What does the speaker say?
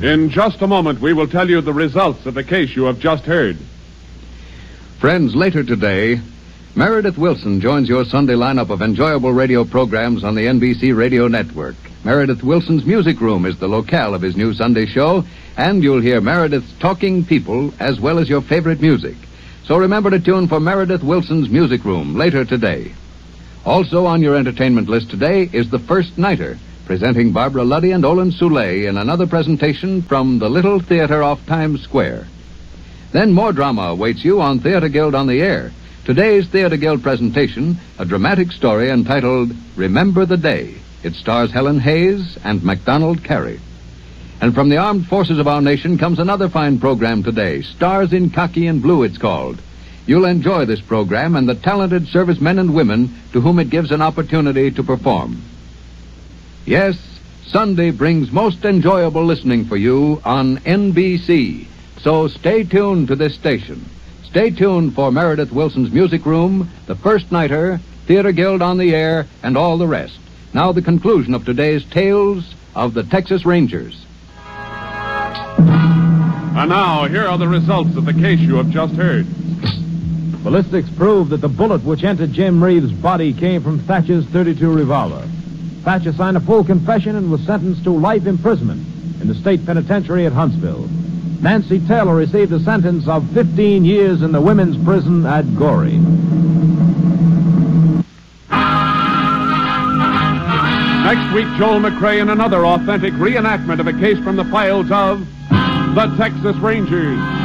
In just a moment, we will tell you the results of the case you have just heard. Friends, later today, Meredith Wilson joins your Sunday lineup of enjoyable radio programs on the NBC Radio Network. Meredith Wilson's Music Room is the locale of his new Sunday show, and you'll hear Meredith's talking people as well as your favorite music. So remember to tune for Meredith Wilson's Music Room later today. Also on your entertainment list today is The First Nighter, presenting Barbara Luddy and Olin Soule in another presentation from the Little Theater off Times Square. Then more drama awaits you on Theater Guild on the Air. Today's Theater Guild presentation, a dramatic story entitled Remember the Day. It stars Helen Hayes and MacDonald Carey. And from the armed forces of our nation comes another fine program today, Stars in Khaki and Blue it's called. You'll enjoy this program and the talented servicemen and women to whom it gives an opportunity to perform. Yes, Sunday brings most enjoyable listening for you on NBC. So stay tuned to this station. Stay tuned for Meredith Wilson's Music Room, The First Nighter, Theater Guild on the Air, and all the rest. Now the conclusion of today's Tales of the Texas Rangers. And now, here are the results of the case you have just heard. Ballistics proved that the bullet which entered Jim Reeves' body came from Thatcher's .32 revolver. Thatcher signed a full confession and was sentenced to life imprisonment in the state penitentiary at Huntsville. Nancy Taylor received a sentence of 15 years in the women's prison at Goree. Next week, Joel McRae in another authentic reenactment of a case from the files of the Texas Rangers.